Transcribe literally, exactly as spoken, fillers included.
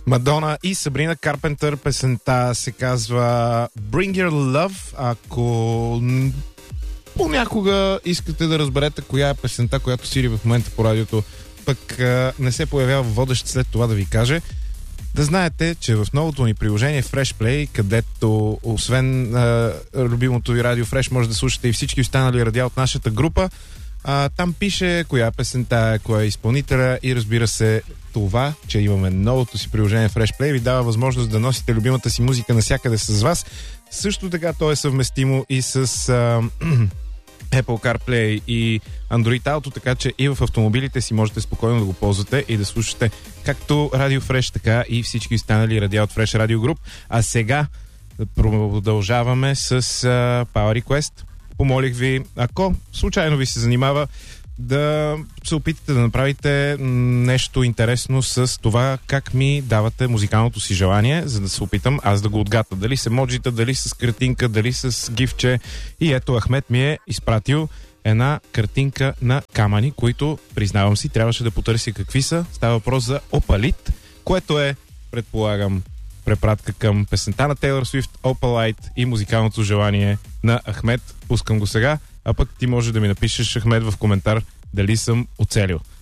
Мадона и Сабрина Карпентър. Песента се казва Bring Your Love. Ако понякога искате да разберете коя е песента, която сири в момента по радиото, пък а, не се появява водещ след това да ви каже, да знаете, че в новото ни приложение Fresh Play, където освен а, любимото ви радио Fresh, може да слушате и всички останали радиа от нашата група, а, там пише коя песента, коя е изпълнителя и разбира се, това, че имаме новото си приложение Fresh Play, ви дава възможност да носите любимата си музика навсякъде с вас. Също така то е съвместимо и с а, Apple CarPlay и Android Auto, така че и в автомобилите си можете спокойно да го ползвате и да слушате както Radio Fresh, така и всички останали радиа от Fresh Radio Group. А сега продължаваме с а, Power Request. Помолих ви, ако случайно ви се занимава, да се опитате да направите нещо интересно с това как ми давате музикалното си желание, за да се опитам аз да го отгата. Дали с емоджита, дали с картинка, дали с гифче. И ето Ахмед ми е изпратил една картинка на камъни, които, признавам си, трябваше да потърся какви са. Става въпрос за Опалит, което е, предполагам, препратка към песента на Тейлор Свифт, Opalite и музикалното желание на Ахмед. Пускам го сега, а пък ти може да ми напишеш, Ахмед, в коментар дали съм оцелил.